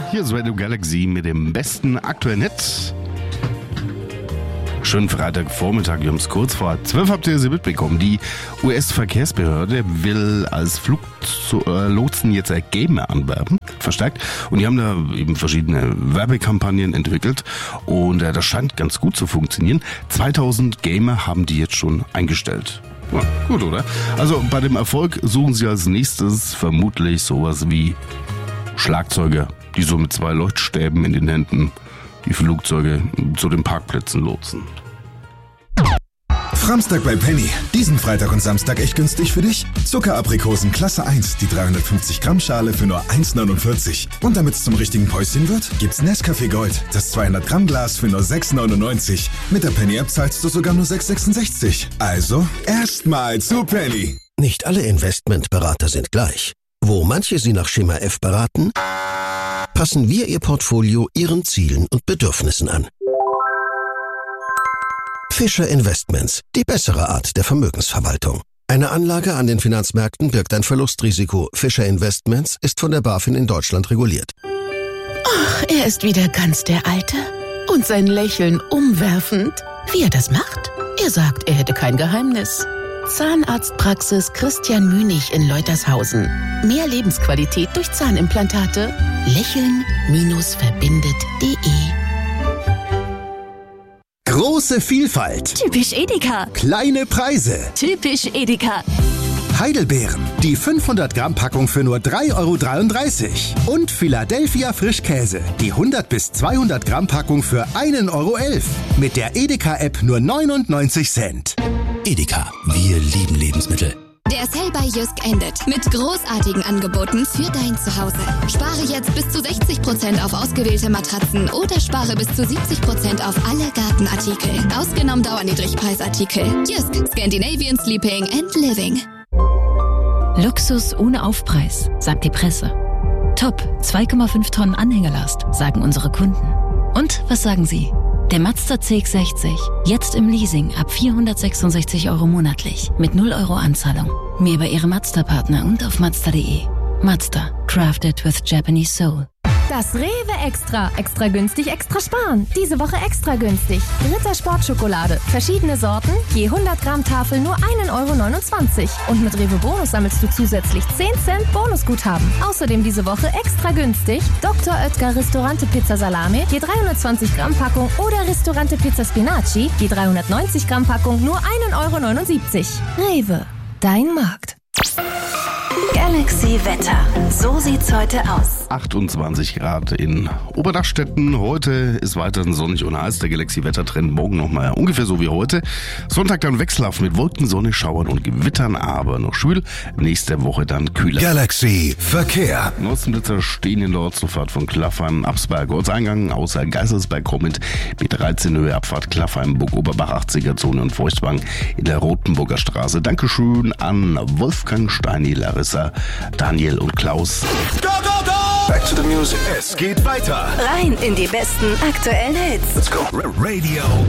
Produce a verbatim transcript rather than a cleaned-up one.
Hier ist Radio Galaxy mit dem besten aktuellen Hit. Schönen Freitagvormittag, wir haben es kurz vor zwölf, habt ihr sie mitbekommen. Die U S-Verkehrsbehörde will als Fluglotsen jetzt Gamer anwerben, verstärkt. Und die haben da eben verschiedene Werbekampagnen entwickelt und äh, das scheint ganz gut zu funktionieren. zweitausend Gamer haben die jetzt schon eingestellt. Ja, gut, oder? Also bei dem Erfolg suchen sie als nächstes vermutlich sowas wie Schlagzeuger, die so mit zwei Leuchtstäben in den Händen die Flugzeuge zu den Parkplätzen lotsen. Framstag bei Penny. Diesen Freitag und Samstag echt günstig für dich. Zuckeraprikosen Klasse eins, die dreihundertfünfzig Gramm Schale für nur eins neunundvierzig. Und damit es zum richtigen Päuschen wird, gibt's Nescafé Gold, das zweihundert Gramm Glas für nur sechs neunundneunzig. Mit der Penny App zahlst du sogar nur sechs sechsundsechzig. Also erstmal zu Penny. Nicht alle Investmentberater sind gleich. Wo manche Sie nach Schema F beraten, passen wir Ihr Portfolio Ihren Zielen und Bedürfnissen an. Fischer Investments, die bessere Art der Vermögensverwaltung. Eine Anlage an den Finanzmärkten birgt ein Verlustrisiko. Fischer Investments ist von der BaFin in Deutschland reguliert. Ach, er ist wieder ganz der Alte. Und sein Lächeln umwerfend. Wie er das macht? Er sagt, er hätte kein Geheimnis. Zahnarztpraxis Christian Münig in Leutershausen. Mehr Lebensqualität durch Zahnimplantate. Lächeln-verbindet punkt de. Große Vielfalt. Typisch Edeka. Kleine Preise. Typisch Edeka. Heidelbeeren. Die fünfhundert Gramm Packung für nur drei Euro dreiunddreißig. Und Philadelphia Frischkäse. Die hundert bis zweihundert Gramm Packung für ein Euro elf. Mit der Edeka-App nur neunundneunzig Cent. Edeka, wir lieben Lebensmittel. Der Sale bei Jysk endet mit großartigen Angeboten für dein Zuhause. Spare jetzt bis zu sechzig Prozent auf ausgewählte Matratzen oder spare bis zu siebzig Prozent auf alle Gartenartikel. Ausgenommen Dauerniedrigpreisartikel. Jysk, Scandinavian Sleeping and Living. Luxus ohne Aufpreis, sagt die Presse. Top, zwei Komma fünf Tonnen Anhängerlast, sagen unsere Kunden. Und was sagen Sie? Der Mazda C X sechzig, jetzt im Leasing ab vierhundertsechsundsechzig Euro monatlich, mit null Euro Anzahlung. Mehr bei Ihrem Mazda-Partner und auf mazda punkt de. Mazda, crafted with Japanese soul. Das Rewe Extra. Extra günstig, extra sparen. Diese Woche extra günstig. Ritter Sportschokolade. Verschiedene Sorten. Je hundert Gramm Tafel nur ein Euro neunundzwanzig. Und mit Rewe Bonus sammelst du zusätzlich zehn Cent Bonusguthaben. Außerdem diese Woche extra günstig. Doktor Oetker Ristorante Pizza Salame. Je dreihundertzwanzig Gramm Packung. Oder Ristorante Pizza Spinaci. Je dreihundertneunzig Gramm Packung nur ein Euro neunundsiebzig. Rewe. Dein Markt. Galaxy Wetter. So sieht's heute aus. achtundzwanzig Grad in Oberdachstetten. Heute ist weiterhin sonnig und heiß. Der Galaxy-Wettertrend morgen nochmal ungefähr so wie heute. Sonntag dann wechselhaft mit Wolken, Sonne, Schauern und Gewittern, aber noch schwül. Nächste Woche dann kühler. Galaxy Verkehr. Nostenblitzer stehen in der Ortszuffahrt von Klaffheim, Absberg, Ortseingang, außer Geißelsberg kommend, B dreizehn Höhe Abfahrt Klaffheim, Burg Oberbach, achtziger Zone und Feuchtwang in der Rotenburger Straße. Dankeschön an Wolfgang, Steini, Larissa, Daniel und Klaus. Go, go, go! Back to the music. Es geht weiter. Rein in die besten aktuellen Hits. Let's go. Radio